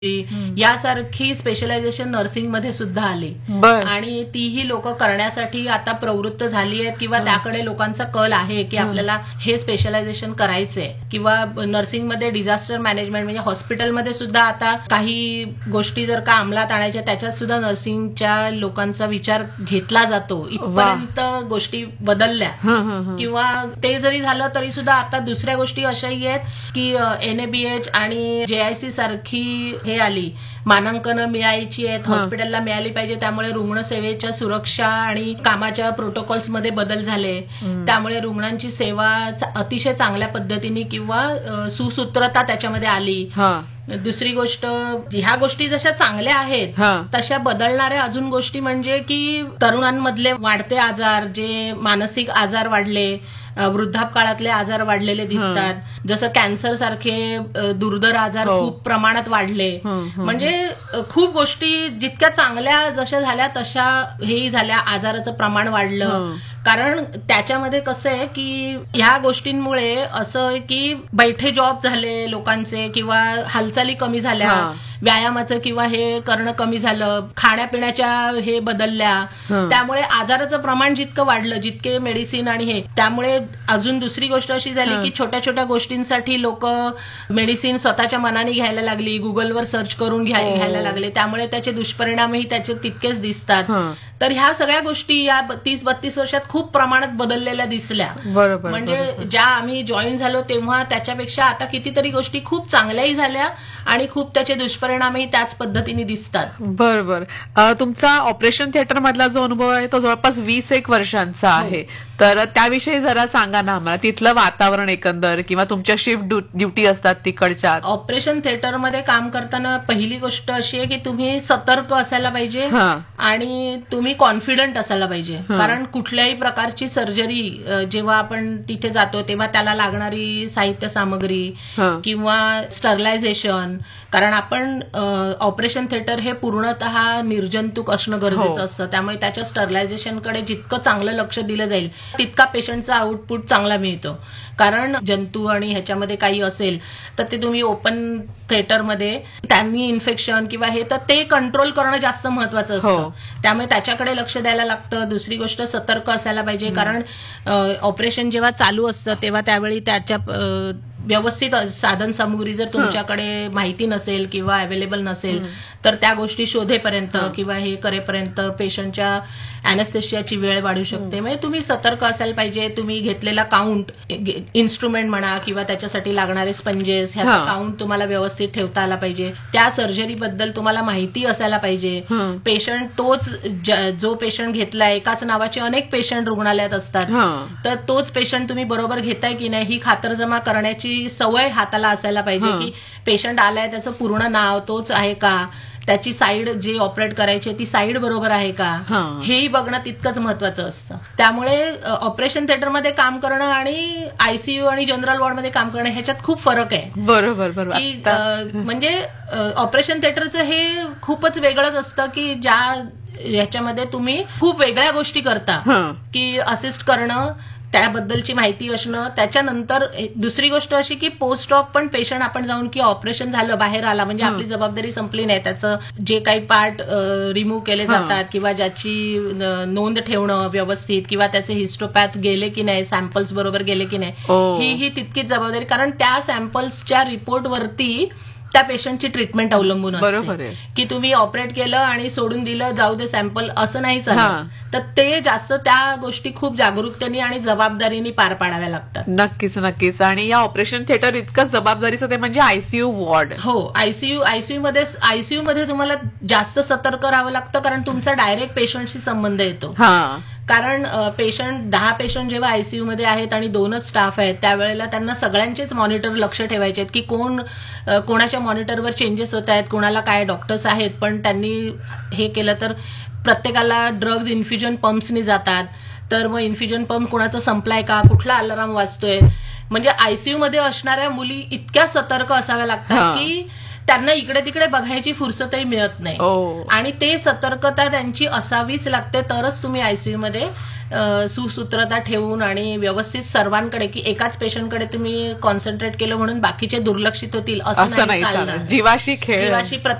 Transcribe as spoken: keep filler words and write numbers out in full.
यासारखी specialisation nursing मध्ये सुद्धा आली आणि तीही लोक करण्यासाठी आता प्रवृत्त झाली आहेत किंवा त्याकडे लोकांचा कल आहे की आपल्याला हे स्पेशलायझेशन करायचंय. किंवा नर्सिंगमध्ये डिझास्टर मॅनेजमेंट म्हणजे हॉस्पिटलमध्ये सुद्धा आता काही गोष्टी जर का अंमलात आणायच्या त्याच्यात सुद्धा नर्सिंगच्या लोकांचा विचार घेतला जातो. इथपर्यंत गोष्टी बदलल्या. किंवा ते जरी झालं तरी सुद्धा आता दुसऱ्या गोष्टी अशाही आहेत की एनएबीएच आणि जेआयसी सारखी हे आली मानांकनं मिळायची आहेत, हॉस्पिटलला मिळाली पाहिजे. त्यामुळे रुग्णसेवेच्या सुरक्षा आणि कामाच्या प्रोटोकॉल्स मध्ये बदल झाले. त्यामुळे रुग्णांची सेवा अतिशय चांगल्या पद्धतीने किंवा सुसूत्रता त्याच्यामध्ये आली. दुसरी गोष्ट, ह्या गोष्टी जशा चांगल्या आहेत तशा बदलणाऱ्या अजून गोष्टी म्हणजे की तरुणांमधले वाढते आजार, जे मानसिक आजार वाढले, वृद्धापकाळातले आजार वाढलेले दिसतात. जसं कॅन्सर सारखे दुर्धर आजार खूप प्रमाणात वाढले. म्हणजे खूप गोष्टी जितक्या चांगल्या जशा झाल्या तशा हेही झाल्या. आजाराचं प्रमाण वाढलं. कारण त्याच्यामध्ये कसं आहे की ह्या गोष्टींमुळे असं आहे की बैठे जॉब झाले लोकांचे किंवा हालचाली कमी झाल्या, व्यायामाचं किंवा हे करणं कमी झालं, खाण्यापिण्याच्या हे बदलल्या. त्यामुळे आजाराचं प्रमाण जितकं वाढलं, जितके मेडिसिन आणि हे, त्यामुळे अजून दुसरी गोष्ट अशी झाली की छोट्या छोट्या गोष्टींसाठी लोक मेडिसिन स्वतःच्या मनाने घ्यायला लागली, गुगलवर सर्च करून घ्यायला लागले. त्यामुळे त्याचे दुष्परिणामही त्याचे तितकेच दिसतात. तर ह्या सगळ्या गोष्टी या तीस बत्तीस वर्षात खूप प्रमाणात बदललेल्या दिसल्या. बरोबर. म्हणजे ज्या आम्ही जॉईन झालो तेव्हा त्याच्यापेक्षा आता कितीतरी गोष्टी खूप चांगल्याही झाल्या आणि खूप त्याचे दुष्परिणामही त्याच पद्धतीने दिसतात. बरोबर. तुमचा ऑपरेशन थिएटर मधला जो अनुभव आहे तो जवळपास वीस एक वर्षांचा आहे. तर त्याविषयी जरा सांगा ना आम्हाला, तिथलं वातावरण एकंदर किंवा तुमच्या शिफ्ट ड्युटी असतात तिकडच्या. ऑपरेशन थिएटरमध्ये काम करताना पहिली गोष्ट अशी आहे की तुम्ही सतर्क असायला पाहिजे आणि तुम्ही कॉन्फिडंट असायला पाहिजे. कारण कुठल्याही प्रकारची सर्जरी जेव्हा आपण तिथे जातो तेव्हा त्याला लागणारी साहित्य सामग्री किंवा स्टरलायझेशन, कारण आपण ऑपरेशन थिएटर हे पूर्णतः निर्जंतुक असणं गरजेचं असतं. त्यामुळे त्याच्या स्टरलायझेशनकडे जितकं चांगलं लक्ष दिलं जाईल तितका पेशंटचा आउटपुट चांगला मिळतो. कारण जंतू आणि ह्याच्यामध्ये काही असेल तर ते तुम्ही ओपन थिएटरमध्ये त्यांनी इन्फेक्शन किंवा हे तर ते कंट्रोल करणं जास्त महत्वाचं असतं. त्यामुळे त्याच्याकडे लक्ष द्यायला लागतं. दुसरी गोष्ट, सतर्क असायला पाहिजे. कारण ऑपरेशन जेव्हा चालू असतं तेव्हा त्यावेळी त्याच्या व्यवस्थित साधन सामुग्री जर तुमच्याकडे माहिती नसेल किंवा अवेलेबल नसेल तर त्या गोष्टी शोधेपर्यंत किंवा हे करेपर्यंत पेशंटच्या अॅनेस्थेशियाची वेळ वाढू शकते. म्हणजे तुम्ही सतर्क असायला पाहिजे. तुम्ही घेतलेला काउंट, इन्स्ट्रुमेंट म्हणा किंवा त्याच्यासाठी लागणारे स्पंजेस, ह्याचा काउंट तुम्हाला व्यवस्थित ठेवता आला पाहिजे. त्या सर्जरीबद्दल तुम्हाला माहिती असायला पाहिजे. पेशंट तोच जो पेशंट घेतलाय, एकाच नावाचे अनेक पेशंट रुग्णालयात असतात, तर तोच पेशंट तुम्ही बरोबर घेताय की नाही ही खातरजमा करण्याची सवय हाताला असायला पाहिजे. की पेशंट आलाय त्याचं पूर्ण नाव तोच आहे का, त्याची साईड जी ऑपरेट करायची ती साईड बरोबर आहे का, हेही बघणं तितकंच महत्वाचं असतं. त्यामुळे ऑपरेशन थिएटरमध्ये काम करणं आणि आयसीयू आणि जनरल वॉर्डमध्ये काम करणं ह्याच्यात खूप फरक आहे. बरोबर बरोबर. म्हणजे ऑपरेशन थिएटरचं हे खूपच वेगळंच असतं की ज्या ह्याच्यामध्ये तुम्ही खूप वेगळ्या गोष्टी करता, की असिस्ट करणं, त्याबद्दलची माहिती असणं. त्याच्यानंतर दुसरी गोष्ट अशी की पोस्ट ऑप पण पेशंट आपण जाऊन की ऑपरेशन झालं बाहेर आला म्हणजे आपली जबाबदारी संपली नाही, त्याचं जे काही पार्ट रिमूव्ह केले जातात किंवा ज्याची नोंद ठेवणं व्यवस्थित किंवा त्याचे हिस्टोपॅथ गेले की नाही, सॅम्पल्स बरोबर गेले की नाही, ही ही तितकीच जबाबदारी. कारण त्या सॅम्पल्सच्या रिपोर्टवरती त्या पेशंटची ट्रीटमेंट अवलंबून असते. की तुम्ही ऑपरेट केलं आणि सोडून दिलं जाऊ दे सॅम्पल असं नाही चालत. तर ते जास्त त्या गोष्टी खूप जागरूकतेने आणि जबाबदारीने पार पाडाव्या लागतात. नक्कीच नक्कीच. आणि या ऑपरेशन थिएटर इतकं जबाबदारीचं ते म्हणजे आयसीयू वॉर्ड. हो, आयसीयू आयसीयू मध्ये आयसीयू मध्ये तुम्हाला जास्त सतर्क राहावं लागतं कारण तुमचा डायरेक्ट पेशंटशी संबंध येतो. कारण पेशंट दहा पेशंट जेव्हा आयसीयू मध्ये आहेत आणि दोनच स्टाफ आहेत त्यावेळेला त्यांना सगळ्यांचेच मॉनिटर लक्ष ठेवायचे आहेत की कोण कोणाच्या मॉनिटरवर चेंजेस होत आहेत, कोणाला काय. डॉक्टर्स आहेत पण त्यांनी हे केलं तर प्रत्येकाला ड्रग्ज इन्फ्युजन पंप्सनी जातात, तर मग इन्फ्युजन पंप कुणाचा संपलाय का, कुठला अलार्म वाजतोय. म्हणजे आयसीयू मध्ये असणाऱ्या मुली इतक्या सतर्क असाव्या लागतात की त्यांना इकडे तिकडे बघायची फुरसतही मिळत नाही. आणि ते सतर्कता त्यांची असावीच लागते तरच तुम्ही आयसीयू मध्ये अ, सुसूत्रता ठेवून आणि व्यवस्थित सर्वांकडे, की एकाच पेशंटकडे तुम्ही कॉन्सन्ट्रेट केलं म्हणून बाकीचे दुर्लक्षित होतील असं असं नाही चालणार. चालणार. जीवाशी खेळ जीवाशी